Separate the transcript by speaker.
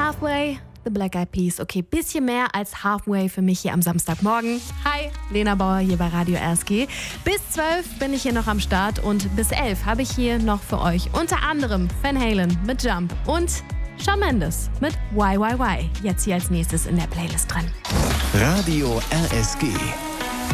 Speaker 1: Halfway, The Black Eyed Peas. Okay, bisschen mehr als Halfway für mich hier am Samstagmorgen. Hi, Lena Bauer hier bei Radio RSG. Bis 12 bin ich hier noch am Start und bis 11 habe ich hier noch für euch unter anderem Van Halen mit Jump und Shawn Mendes mit Why. Jetzt hier als nächstes in der Playlist drin.
Speaker 2: Radio RSG.